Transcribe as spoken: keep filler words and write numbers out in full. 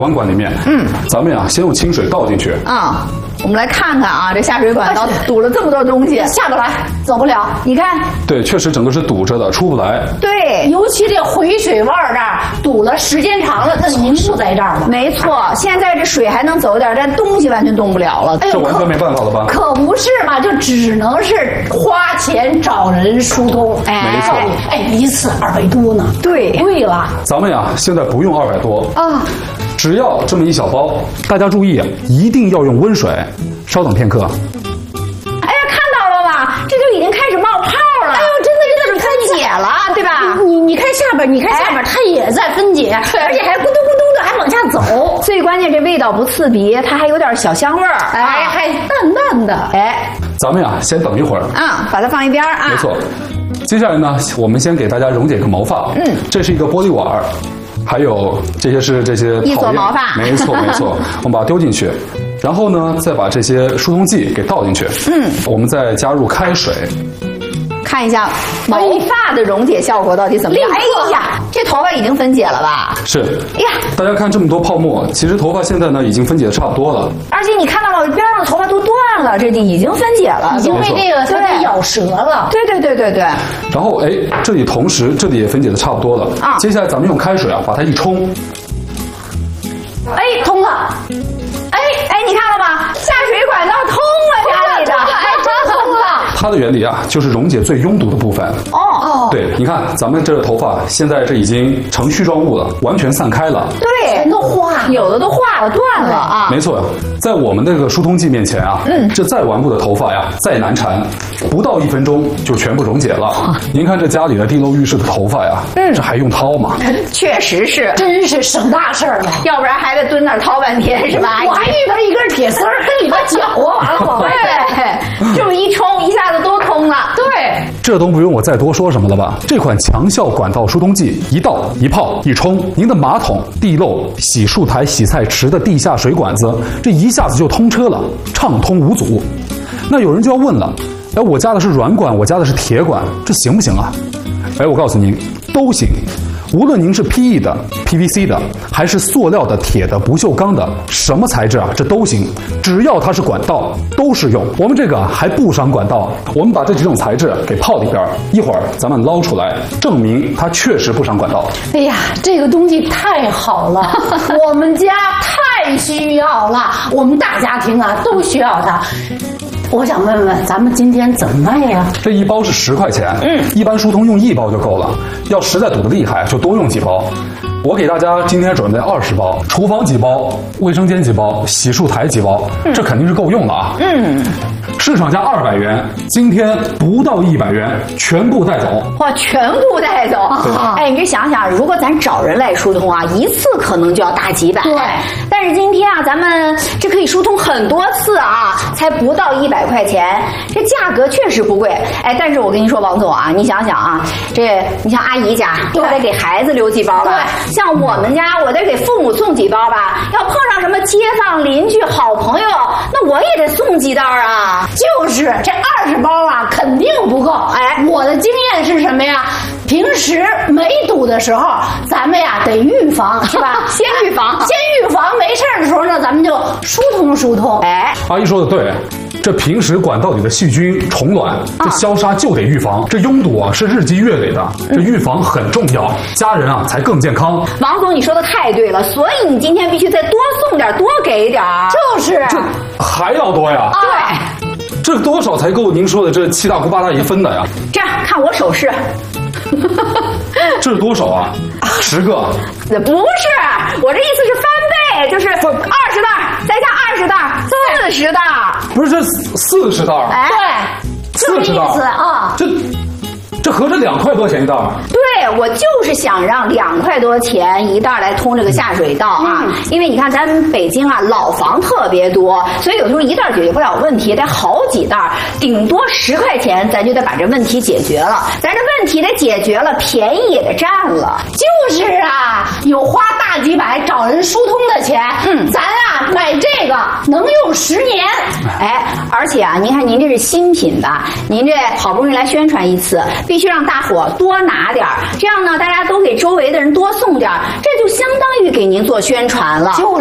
弯管里面，嗯，咱们呀先用清水倒进去。 啊、嗯，我们来看看啊，这下水管道堵了这么多东西， 下不来，走不了。 你看， 对，确实整个是堵着的，出不来。 对， 尤其这回水弯这儿堵了，时间长了，它凝固在这儿了。 没错，现在这水还能走一点，但东西完全动不了了。 哎呦， 这完全没办法了吧？ 可不是嘛，就只能是花钱找人疏通。 哎， 没错。 哎，一次二百多呢。 对， 贵了。 咱们呀现在不用二百多啊。 只要这么一小包，大家注意啊，一定要用温水。稍等片刻。 哎呀，看到了吧？这就已经开始冒泡了。 哎呦，真的有点分解了，对吧？ 你你看下边，你看下边，哎、它也在分解，而且还咕嘟咕嘟的还往下走。 最关键，这味道不刺鼻，它还有点小香味儿， 哎，啊、还淡淡的。 哎， 咱们呀先等一会儿。 啊、嗯，把它放一边啊。 没错。接下来呢，我们先给大家溶解个毛发。嗯，这是一个玻璃碗。还有这些是这些一撮毛发， 没错没错，我们把它丢进去，然后呢，再把这些疏通剂给倒进去。嗯，我们再加入开水， 看一下毛发的溶解效果到底怎么样？哎呀，这头发已经分解了吧？ 是。 哎呀， 大家看这么多泡沫，其实头发现在呢已经分解的差不多了。 而且你看到了边上的头发都断了，这已经分解了， 已经被这个它给咬折了。 对对对对对。 然后哎，这里同时这里也分解的差不多了啊。接下来咱们用开水啊把它一冲， 哎，通了。 哎哎，你看了吗？下水管道通了，家里的， 哎，真通了。 它的原理啊，就是溶解最拥堵的部分。 哦哦， 对，你看咱们这个头发现在这已经成絮状物了，完全散开了。 对， 全都化了， 有的都化了，断了啊。 没错，在我们这个疏通剂面前啊，嗯，这再顽固的头发呀，再难缠，不到一分钟就全部溶解了。您看这家里的地漏浴室的头发呀，嗯，这还用掏吗？ 确实是， 真是省大事儿了， 要不然还得蹲那儿掏半天，是吧？ 我还遇到一根铁丝儿跟里边搅啊，完了往外对，这么一冲，一下子都通了。 对， 这都不用我再多说什么了吧？这款强效管道疏通剂，一倒一泡一冲，您的马桶、地漏、洗漱台、洗菜池的地下水管子，这一下子就通车了，畅通无阻。那有人就要问了，哎，我家的是软管，我家的是铁管，这行不行啊？哎，我告诉您，都行。无论您是 P E 的、P V C 的，还是塑料的、铁的、不锈钢的，什么材质啊，这都行，只要它是管道，都适用。我们这个还不伤管道，我们把这几种材质给泡里边，一会儿咱们捞出来，证明它确实不伤管道。 哎呀，这个东西太好了，我们家太需要了，我们大家庭啊都需要它。我想问问，咱们今天怎么卖呀？ 这一包是十块钱，嗯，一般疏通用一包就够了。要实在堵得厉害，就多用几包。我给大家今天准备二十包，厨房几包，卫生间几包，洗漱台几包，嗯、这肯定是够用了啊。嗯，市场价二百元，今天不到一百元，全部带走。 哇，全部带走！哎，你这想想，如果咱找人来疏通啊，一次可能就要大几百。 对， 但是今天啊，咱们这可以疏通很多次啊，才不到一百块钱，这价格确实不贵。哎，但是我跟你说，王总啊，你想想啊，这你像阿姨家，我得给孩子留几包吧。对。像我们家，我得给父母送几包吧。要碰上什么街坊邻居、好朋友，那我也得送几袋啊。 就是这二十包啊，肯定不够。哎，我的经验是什么呀？平时没堵的时候，咱们呀得预防，是吧？ 先预防， 先预防，没事的时候呢，咱们就疏通疏通。 哎， 阿姨说的对。这平时管道里的细菌、虫卵，这消杀就得预防。这拥堵啊是日积月累的，这预防很重要，家人啊才更健康。 王总，你说的太对了，所以你今天必须再多送点，多给点。 就是， 这还要多呀？ 对， 这多少才够您说的这七大姑八大姨分的呀？ 这样看我手势。 这是多少啊？十个？ 不是，我这意思是翻倍，就是二十袋，再加二十袋，四十袋。 不是，这四十袋？ 哎， 对， 四十袋啊， 这这合着两块多钱一袋？ 对，我就是想让两块多钱一袋来通这个下水道啊，嗯、因为你看咱北京啊老房特别多，所以有时候一袋解决不了问题，得好几袋，顶多十块钱咱就得把这问题解决了。咱这问题得解决了，便宜也得占了。 就是啊，有花大几百找人疏通的钱，嗯，咱啊买这个能用十年。 哎，而且啊，您看您这是新品吧，您这好不容易来宣传一次，必须让大伙多拿点儿， 这样呢，大家都给周围的人多送点儿，这就相当于给您做宣传了。 就